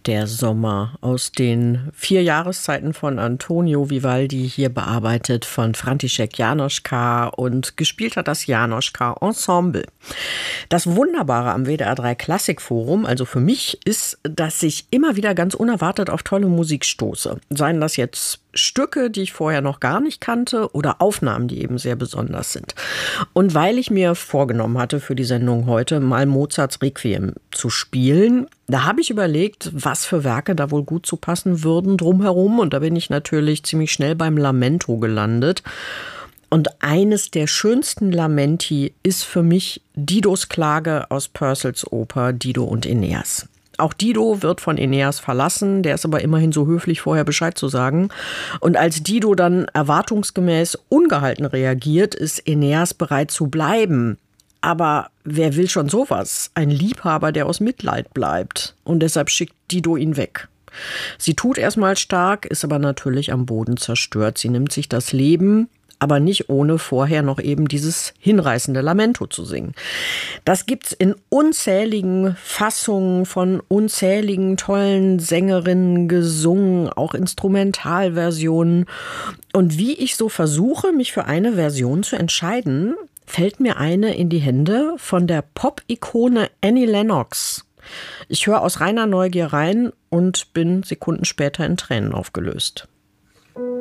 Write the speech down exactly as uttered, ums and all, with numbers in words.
Der Sommer aus den vier Jahreszeiten von Antonio Vivaldi, hier bearbeitet von František Jánoška, und gespielt hat das Jánoška Ensemble. Das Wunderbare am W D R drei Klassikforum, also für mich, ist, dass ich immer wieder ganz unerwartet auf tolle Musik stoße. Seien das jetzt Stücke, die ich vorher noch gar nicht kannte, oder Aufnahmen, die eben sehr besonders sind. Und weil ich mir vorgenommen hatte, für die Sendung heute mal Mozarts Requiem zu spielen, da habe ich überlegt, was für Werke da wohl gut zu passen würden drumherum. Und da bin ich natürlich ziemlich schnell beim Lamento gelandet. Und eines der schönsten Lamenti ist für mich Didos Klage aus Purcells Oper Dido und Aeneas. Auch Dido wird von Aeneas verlassen, der ist aber immerhin so höflich, vorher Bescheid zu sagen. Und als Dido dann erwartungsgemäß ungehalten reagiert, ist Aeneas bereit zu bleiben. Aber wer will schon sowas? Ein Liebhaber, der aus Mitleid bleibt. Und deshalb schickt Dido ihn weg. Sie tut erstmal stark, ist aber natürlich am Boden zerstört. Sie nimmt sich das Leben, aber nicht ohne vorher noch eben dieses hinreißende Lamento zu singen. Das gibt's in unzähligen Fassungen von unzähligen tollen Sängerinnen gesungen, auch Instrumentalversionen. Und wie ich so versuche, mich für eine Version zu entscheiden, fällt mir eine in die Hände von der Pop-Ikone Annie Lennox. Ich höre aus reiner Neugier rein und bin Sekunden später in Tränen aufgelöst.